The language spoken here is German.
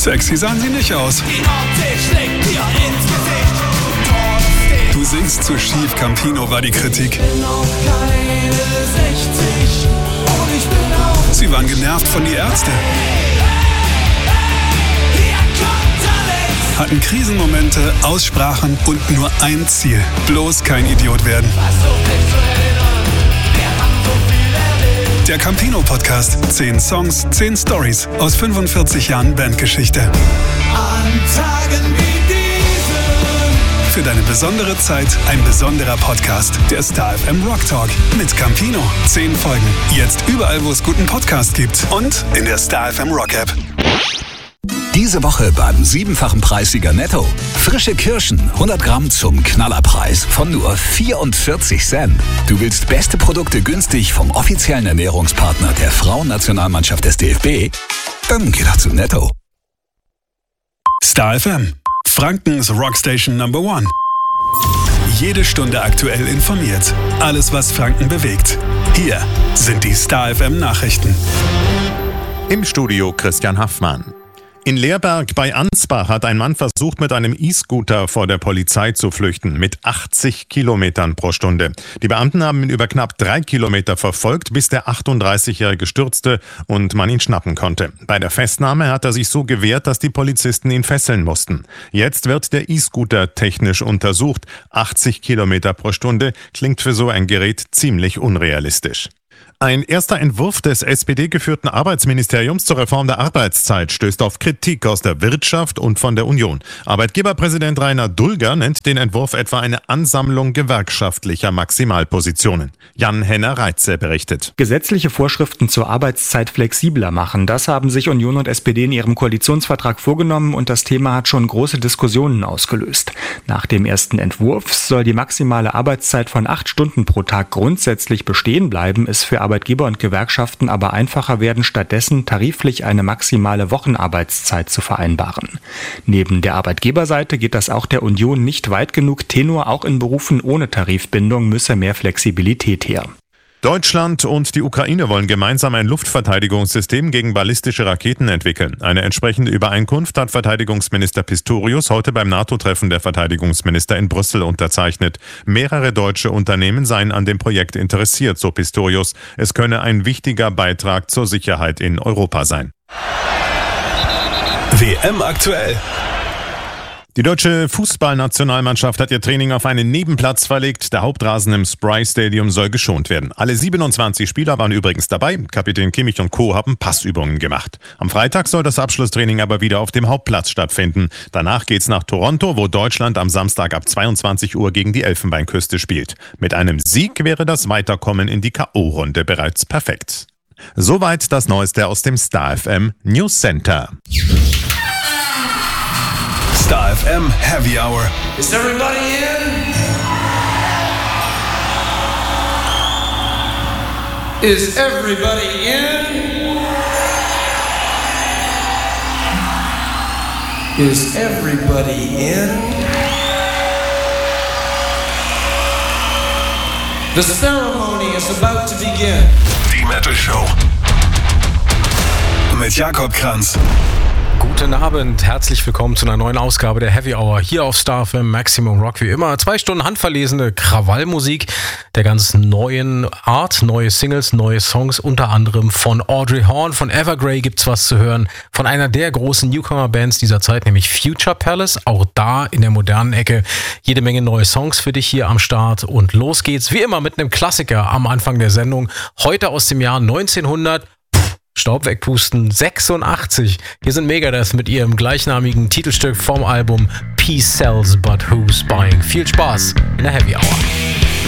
Sexy sahen sie nicht aus. Du singst zu schief, Campino, war die Kritik. Sie waren genervt von die Ärzte. Hatten Krisenmomente, Aussprachen und nur ein Ziel: bloß kein Idiot werden. Der Campino-Podcast. 10 Songs, 10 Stories aus 45 Jahren Bandgeschichte. An Tagen wie diesen. Für deine besondere Zeit ein besonderer Podcast. Der Star FM Rock Talk mit Campino. 10 Folgen. Jetzt überall, wo es guten Podcast gibt. Und in der Star FM Rock App. Diese Woche beim 7-fachen Preissieger Netto. Frische Kirschen, 100 Gramm zum Knallerpreis von nur 44 Cent. Du willst beste Produkte günstig vom offiziellen Ernährungspartner der Frauennationalmannschaft des DFB? Dann geh doch zu Netto. Star FM, Frankens Rockstation Number 1. Jede Stunde aktuell informiert. Alles, was Franken bewegt. Hier sind die Star FM Nachrichten. Im Studio Christian Haffmann. In Leerberg bei Ansbach hat ein Mann versucht, mit einem E-Scooter vor der Polizei zu flüchten, mit 80 Kilometern pro Stunde. Die Beamten haben ihn über knapp 3 Kilometer verfolgt, bis der 38-Jährige stürzte und man ihn schnappen konnte. Bei der Festnahme hat er sich so gewehrt, dass die Polizisten ihn fesseln mussten. Jetzt wird der E-Scooter technisch untersucht. 80 Kilometer pro Stunde klingt für so ein Gerät ziemlich unrealistisch. Ein erster Entwurf des SPD-geführten Arbeitsministeriums zur Reform der Arbeitszeit stößt auf Kritik aus der Wirtschaft und von der Union. Arbeitgeberpräsident Rainer Dulger nennt den Entwurf etwa eine Ansammlung gewerkschaftlicher Maximalpositionen. Jan-Henner-Reitze berichtet. Gesetzliche Vorschriften zur Arbeitszeit flexibler machen, das haben sich Union und SPD in ihrem Koalitionsvertrag vorgenommen und das Thema hat schon große Diskussionen ausgelöst. Nach dem ersten Entwurf soll die maximale Arbeitszeit von 8 Stunden pro Tag grundsätzlich bestehen bleiben, ist für Arbeitgeber und Gewerkschaften aber einfacher werden, stattdessen tariflich eine maximale Wochenarbeitszeit zu vereinbaren. Neben der Arbeitgeberseite geht das auch der Union nicht weit genug. Tenor, auch in Berufen ohne Tarifbindung müsse mehr Flexibilität her. Deutschland und die Ukraine wollen gemeinsam ein Luftverteidigungssystem gegen ballistische Raketen entwickeln. Eine entsprechende Übereinkunft hat Verteidigungsminister Pistorius heute beim NATO-Treffen der Verteidigungsminister in Brüssel unterzeichnet. Mehrere deutsche Unternehmen seien an dem Projekt interessiert, so Pistorius. Es könne ein wichtiger Beitrag zur Sicherheit in Europa sein. WM aktuell. Die deutsche Fußballnationalmannschaft hat ihr Training auf einen Nebenplatz verlegt. Der Hauptrasen im Spry Stadium soll geschont werden. Alle 27 Spieler waren übrigens dabei. Kapitän Kimmich und Co. haben Passübungen gemacht. Am Freitag soll das Abschlusstraining aber wieder auf dem Hauptplatz stattfinden. Danach geht's nach Toronto, wo Deutschland am Samstag ab 22 Uhr gegen die Elfenbeinküste spielt. Mit einem Sieg wäre das Weiterkommen in die K.O.-Runde bereits perfekt. Soweit das Neueste aus dem Star FM News Center. Star FM Heavy Hour. Is everybody in? Is everybody in? Is everybody in? The ceremony is about to begin. Die Metal Show. Mit Jakob Kranz. Guten Abend, herzlich willkommen zu einer neuen Ausgabe der Heavy Hour hier auf Star FM Maximum Rock. Wie immer 2 Stunden handverlesene Krawallmusik der ganz neuen Art, neue Singles, neue Songs, unter anderem von Audrey Horn, von Evergrey gibt's was zu hören, von einer der großen Newcomer-Bands dieser Zeit, nämlich Future Palace, auch da in der modernen Ecke jede Menge neue Songs für dich hier am Start und los geht's, wie immer mit einem Klassiker am Anfang der Sendung, heute aus dem Jahr 1900. Staub wegpusten, 86. Hier sind Megadeth mit ihrem gleichnamigen Titelstück vom Album Peace Sells But Who's Buying. Viel Spaß in der Heavy Hour.